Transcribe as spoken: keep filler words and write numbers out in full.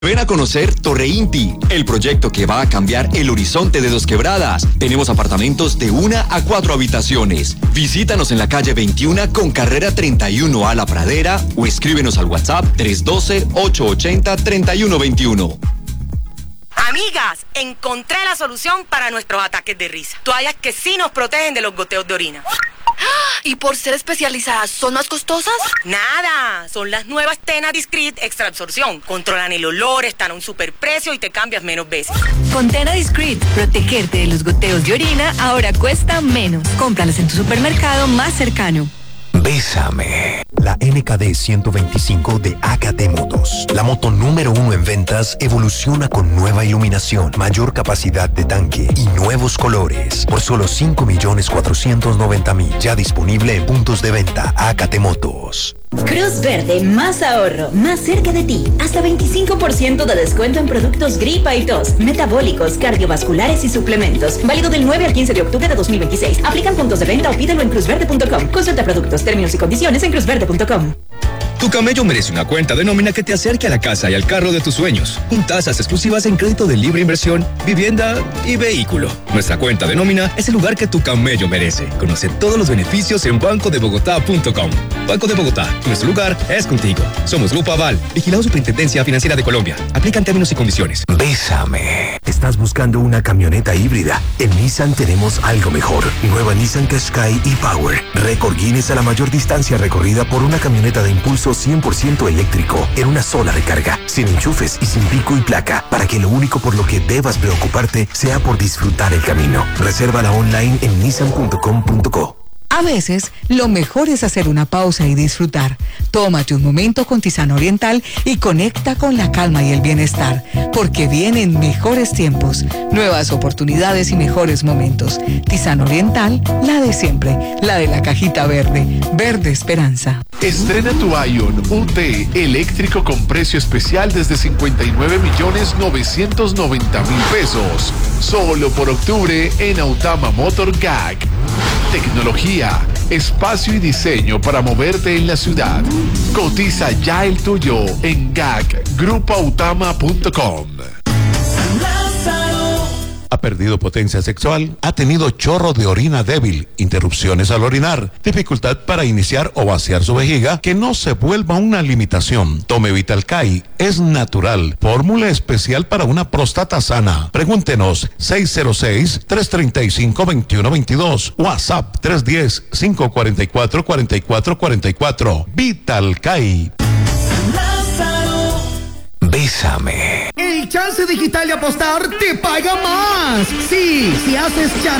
Ven a conocer Torre Inti, el proyecto que va a cambiar el horizonte de Dos Quebradas. Tenemos apartamentos de una a cuatro habitaciones. Visítanos en la calle veintiuno con carrera treinta y uno a La Pradera o escríbenos al WhatsApp tres uno dos, ocho ocho cero, tres uno dos uno. Amigas, encontré la solución para nuestros ataques de risa. Toallas que sí nos protegen de los goteos de orina. ¿Y por ser especializadas, son más costosas? Nada, son las nuevas Tena Discreet Extra Absorción. Controlan el olor, están a un superprecio y te cambias menos veces. Con Tena Discreet, protegerte de los goteos de orina ahora cuesta menos. Cómpralas en tu supermercado más cercano. Bésame. La N K D ciento veinticinco de A K T Motos. La moto número uno en ventas evoluciona con nueva iluminación, mayor capacidad de tanque y nuevos colores. Por solo cinco millones cuatrocientos noventa mil. Ya disponible en puntos de venta A K T Motos. Cruz Verde, más ahorro, más cerca de ti. Hasta veinticinco por ciento de descuento en productos gripa y tos, metabólicos, cardiovasculares y suplementos. Válido del nueve al quince de octubre de dos mil veintiséis. Aplican puntos de venta o pídelo en cruz verde punto com. Consulta productos, términos y condiciones en cruz verde punto com. Tu camello merece una cuenta de nómina que te acerque a la casa y al carro de tus sueños, con tasas exclusivas en crédito de libre inversión, vivienda y vehículo. Nuestra cuenta de nómina es el lugar que tu camello merece. Conoce todos los beneficios en banco de bogotá punto com. Banco de Bogotá, nuestro lugar es contigo. Somos Grupo Aval, vigilado Superintendencia Financiera de Colombia. Aplican términos y condiciones. Bésame. ¿Estás buscando una camioneta híbrida? En Nissan tenemos algo mejor. Nueva Nissan Qashqai e-Power. Récord Guinness a la mayor distancia recorrida por una camioneta de impulso cien por ciento eléctrico en una sola recarga, sin enchufes y sin pico y placa, para que lo único por lo que debas preocuparte sea por disfrutar el camino. Resérvala online en nissan punto com punto co. A veces, lo mejor es hacer una pausa y disfrutar. Tómate un momento con Tisana Oriental y conecta con la calma y el bienestar, porque vienen mejores tiempos, nuevas oportunidades y mejores momentos. Tisana Oriental, la de siempre, la de la cajita verde, verde esperanza. Estrena tu Ion U T eléctrico con precio especial desde cincuenta y nueve millones novecientos noventa mil pesos. Solo por octubre en Autama Motor G A C. Tecnología, espacio y diseño para moverte en la ciudad. Cotiza ya el tuyo en G A C grupo autama punto com. ¿Ha perdido potencia sexual? ¿Ha tenido chorro de orina débil, interrupciones al orinar, dificultad para iniciar o vaciar su vejiga? Que no se vuelva una limitación. Tome Vitalcay, es natural, fórmula especial para una próstata sana. Pregúntenos seis cero seis, tres tres cinco, dos uno dos dos, WhatsApp tres uno cero, cinco cuatro cuatro, cuatro cuatro cuatro cuatro. Vitalcay. Bésame. El Chance Digital de Apostar te paga más. Sí, si haces chance